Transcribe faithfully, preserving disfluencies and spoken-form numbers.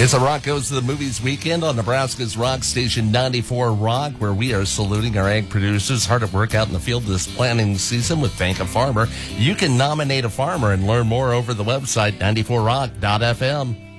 It's a Rock Goes to the Movies weekend on Nebraska's Rock Station ninety-four Rock, where we are saluting our ag producers hard at work out in the field this planting season with Thank a Farmer. You can nominate a farmer and learn more over the website ninety-four rock dot f m.